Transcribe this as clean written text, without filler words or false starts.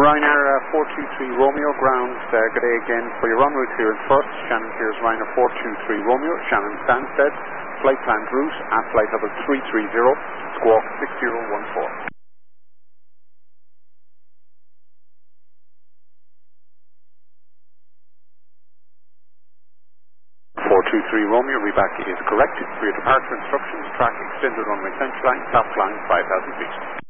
Ryanair 423 Romeo, ground, good day again for your en route here in first. Shannon clears Ryanair 423 Romeo, Shannon Stansted, flight planned route at flight level 330, squawk 6014. 423 Romeo, reback is correct. For your departure instructions, track extended runway central line, top line 5,000 feet.